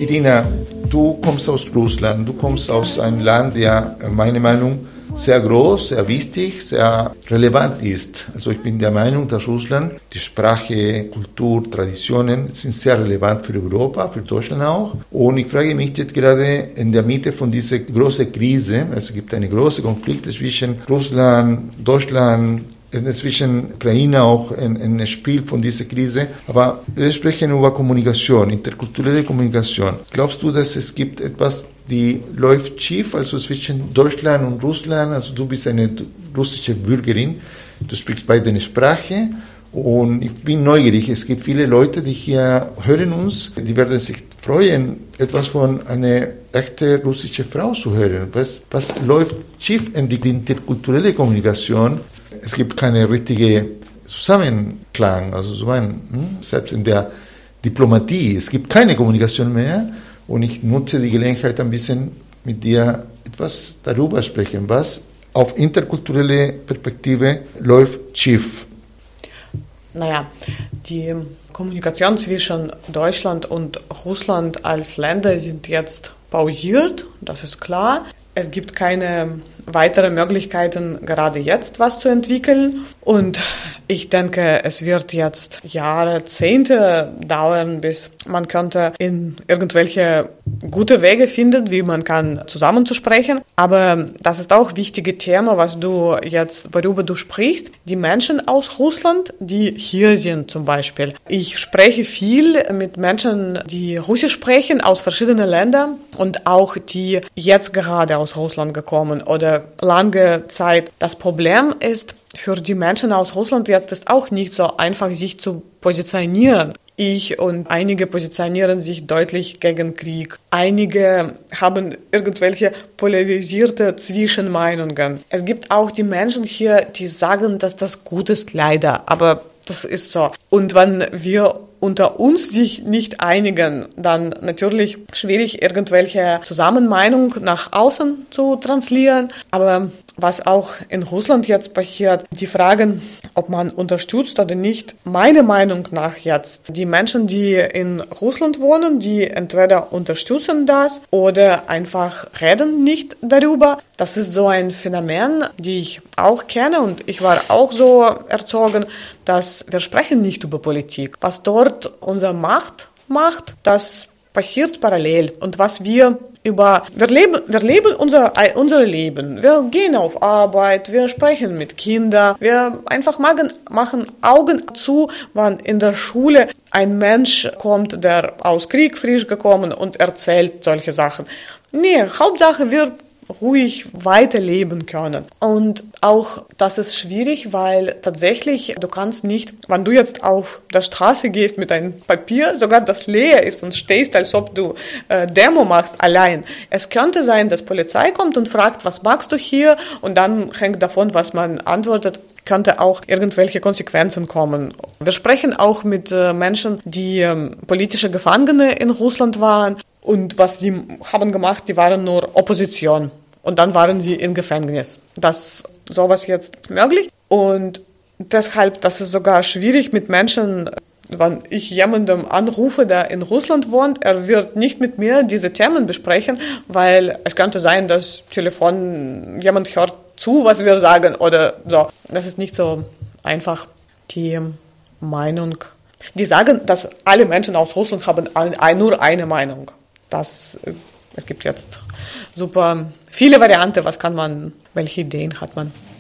Irina, du kommst aus Russland, du kommst aus einem Land, der meiner Meinung nach sehr groß, sehr wichtig, sehr relevant ist. Also ich bin der Meinung, dass Russland, die Sprache, Kultur, Traditionen sind sehr relevant für Europa, für Deutschland auch. Und ich frage mich jetzt gerade in der Mitte von dieser großen Krise, also es gibt einen großen Konflikt zwischen Russland, Deutschland, zwischen Ukraine auch ein Spiel von dieser Krise. Aber wir sprechen über Kommunikation, interkulturelle Kommunikation. Glaubst du, dass es gibt etwas, die läuft schief, also zwischen Deutschland und Russland? Also du bist eine russische Bürgerin, du sprichst beide Sprache und ich bin neugierig. Es gibt viele Leute, die hier hören uns, die werden sich freuen, etwas von einer echten russischen Frau zu hören. Was läuft schief in die interkulturelle Kommunikation? Es gibt keine richtige Zusammenklang, also selbst in der Diplomatie, es gibt keine Kommunikation mehr und ich nutze die Gelegenheit ein bisschen mit dir etwas darüber sprechen, was auf interkulturelle Perspektive läuft schief. Naja, die Kommunikation zwischen Deutschland und Russland als Länder sind jetzt pausiert, das ist klar. Es gibt keine weiteren Möglichkeiten, gerade jetzt was zu entwickeln. Und ich denke, es wird jetzt Jahrzehnte dauern, bis man könnte in irgendwelche gute Wege finden, wie man kann zusammenzusprechen. Aber das ist auch ein wichtiges Thema, worüber du sprichst. Die Menschen aus Russland, die hier sind zum Beispiel. Ich spreche viel mit Menschen, die Russisch sprechen, aus verschiedenen Ländern und auch die jetzt gerade aus Russland gekommen oder lange Zeit. Das Problem ist, für die Menschen aus Russland jetzt ist auch nicht so einfach, sich zu positionieren. Ich und einige positionieren sich deutlich gegen Krieg. Einige haben irgendwelche polarisierte Zwischenmeinungen. Es gibt auch die Menschen hier, die sagen, dass das gut ist, leider. Aber das ist so. Und wenn wir unter uns sich nicht einigen, dann natürlich schwierig, irgendwelche Zusammenmeinung nach außen zu translieren. Aber was auch in Russland jetzt passiert, die Fragen, ob man unterstützt oder nicht, meiner Meinung nach jetzt, die Menschen, die in Russland wohnen, die entweder unterstützen das oder einfach reden nicht darüber. Das ist so ein Phänomen, die ich auch kenne und ich war auch so erzogen, dass wir sprechen nicht über Politik. Was dort unsere Macht macht, das passiert parallel. Und was wir leben unser Leben. Wir gehen auf Arbeit, wir sprechen mit Kindern, wir einfach machen Augen zu, wenn in der Schule ein Mensch kommt, der aus Krieg frisch gekommen und erzählt solche Sachen. Nee, Hauptsache wir ruhig weiterleben können. Und auch das ist schwierig, weil tatsächlich du kannst nicht, wenn du jetzt auf der Straße gehst mit einem Papier, sogar das leer ist und stehst, als ob du Demo machst, allein. Es könnte sein, dass Polizei kommt und fragt, was machst du hier? Und dann hängt davon, was man antwortet, könnte auch irgendwelche Konsequenzen kommen. Wir sprechen auch mit Menschen, die politische Gefangene in Russland waren. Und was sie haben gemacht, die waren nur Opposition. Und dann waren sie im Gefängnis. Das sowas jetzt möglich. Und deshalb, das ist sogar schwierig mit Menschen, wenn ich jemandem anrufe, der in Russland wohnt, er wird nicht mit mir diese Themen besprechen, weil es könnte sein, dass Telefon jemand hört zu, was wir sagen oder so. Das ist nicht so einfach die Meinung. Die sagen, dass alle Menschen aus Russland haben nur eine Meinung. Es gibt jetzt super viele Varianten, welche Ideen hat man.